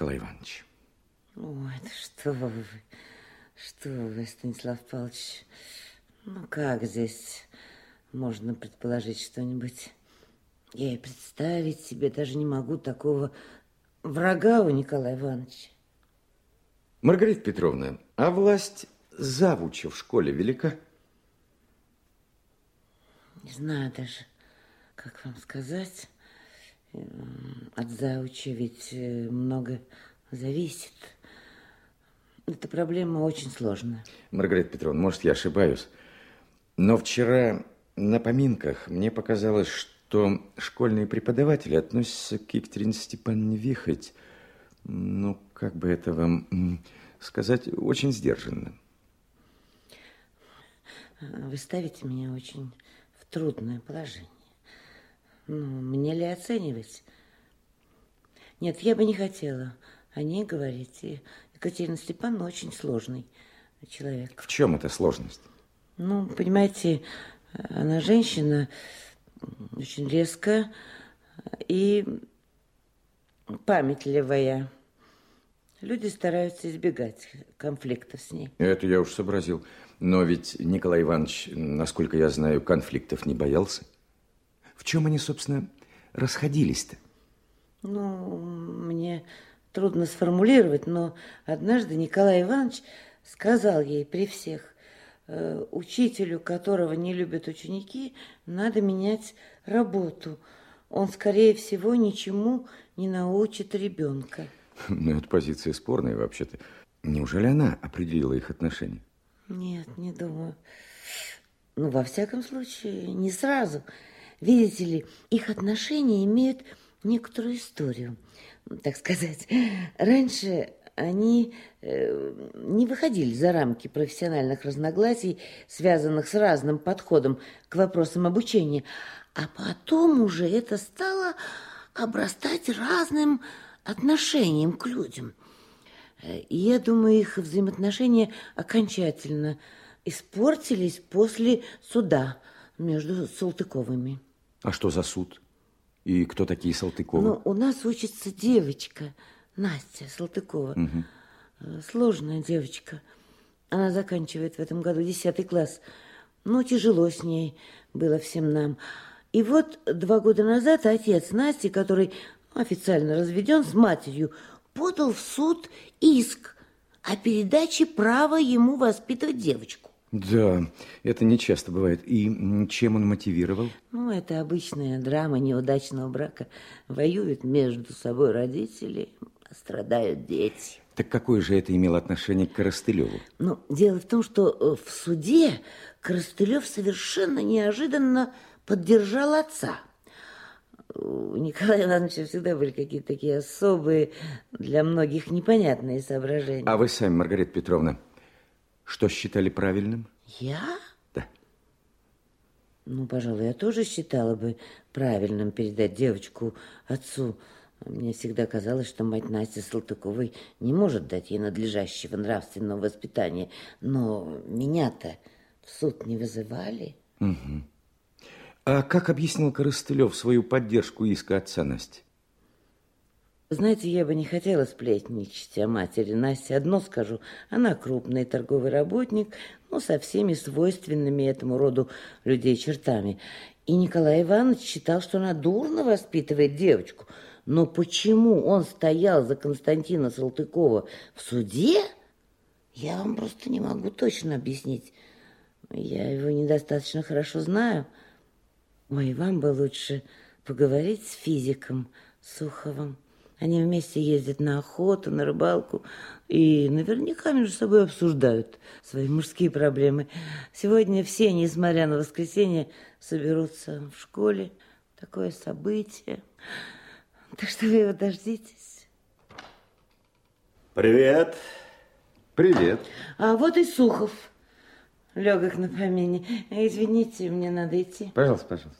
Николай Иванович. Ой, да что вы, Станислав Павлович, ну как здесь можно предположить что-нибудь? Я и представить себе даже не могу такого врага у Николая Ивановича. Маргарита Петровна, а власть завуча в школе велика? Не знаю даже, как вам сказать. От зауча ведь много зависит. Эта проблема очень сложная. Маргарита Петровна, может, я ошибаюсь, но вчера на поминках мне показалось, что школьные преподаватели относятся к Екатерине Степановне Вихоть, ну, как бы это вам сказать, очень сдержанно. Вы ставите меня очень в трудное положение. Ну, мне ли оценивать? Нет, я бы не хотела о ней говорить. И Екатерина Степановна очень сложный человек. В чем эта сложность? Ну, понимаете, она женщина очень резкая и памятливая. Люди стараются избегать конфликтов с ней. Это я уж сообразил. Но ведь Николай Иванович, насколько я знаю, конфликтов не боялся. В чем они, собственно, расходились-то? Ну, мне трудно сформулировать, но однажды Николай Иванович сказал ей при всех: учителю, которого не любят ученики, надо менять работу. Он, скорее всего, ничему не научит ребенка. Ну, это позиция спорная вообще-то. Неужели она определила их отношения? Нет, не думаю. Ну, во всяком случае, не сразу. Видите ли, их отношения имеют некоторую историю. Так сказать, раньше они не выходили за рамки профессиональных разногласий, связанных с разным подходом к вопросам обучения. А потом уже это стало обрастать разным отношением к людям. И я думаю, их взаимоотношения окончательно испортились после суда между Салтыковыми. А что за суд? И кто такие Салтыковы? Ну, у нас учится девочка, Настя Салтыкова. Сложная девочка. Она заканчивает в этом году 10 класс. Ну, тяжело с ней было всем нам. И вот 2 года назад отец Насти, который официально разведен с матерью, подал в суд иск о передаче права ему воспитывать девочку. Да, это не часто бывает. И чем он мотивировал? Ну, это обычная драма неудачного брака. Воюют между собой родители, а страдают дети. Так какое же это имело отношение к Коростылеву? Ну, дело в том, что в суде Коростылев совершенно неожиданно поддержал отца. У Николая Ивановича всегда были какие-то такие особые, для многих непонятные соображения. А вы сами, Маргарита Петровна, что считали правильным? Я? Да. Ну, пожалуй, я тоже считала бы правильным передать девочку отцу. Мне всегда казалось, что мать Насти Салтыковой не может дать ей надлежащего нравственного воспитания. Но меня-то в суд не вызывали. Угу. А как объяснил Коростылев свою поддержку иска отца Насти? Знаете, я бы не хотела сплетничать о матери Насти. Одно скажу, она крупный торговый работник, но со всеми свойственными этому роду людей чертами. И Николай Иванович считал, что она дурно воспитывает девочку. Но почему он стоял за Константина Салтыкова в суде, я вам просто не могу точно объяснить. Я его недостаточно хорошо знаю. Ой, вам бы лучше поговорить с физиком Суховым. Они вместе ездят на охоту, на рыбалку и наверняка между собой обсуждают свои мужские проблемы. Сегодня все, несмотря на воскресенье, соберутся в школе. Такое событие. Так что вы его дождитесь. Привет. Привет. А вот и Сухов. Легок на помине. Извините, мне надо идти. Пожалуйста, пожалуйста.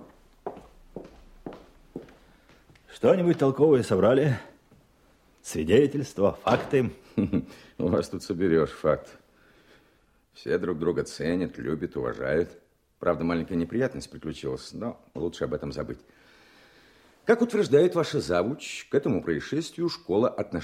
Что-нибудь толковое собрали? Свидетельства, факты? У вас тут соберешь факт. Все друг друга ценят, любят, уважают. Правда, маленькая неприятность приключилась, но лучше об этом забыть. Как утверждает ваша завуч, к этому происшествию школа отношения